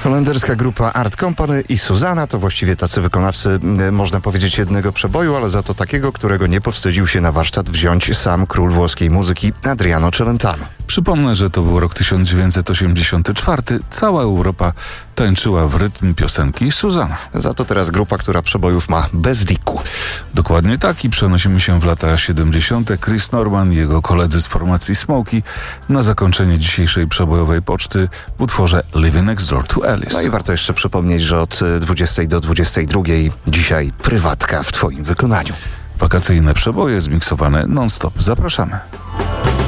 Holenderska grupa Art Company i Susana to właściwie tacy wykonawcy, można powiedzieć, jednego przeboju, ale za to takiego, którego nie powstydził się na warsztat wziąć sam król włoskiej muzyki Adriano Celentano. Przypomnę, że to był rok 1984. Cała Europa tańczyła w rytm piosenki Susana. Za to teraz grupa, która przebojów ma bez liku. Dokładnie tak i przenosimy się w lata 70. Chris Norman i jego koledzy z formacji Smokey na zakończenie dzisiejszej przebojowej poczty w utworze Living Next Door to Alice. No i warto jeszcze przypomnieć, że od 20 do 22 dzisiaj prywatka w twoim wykonaniu. Wakacyjne przeboje zmiksowane non-stop. Zapraszamy.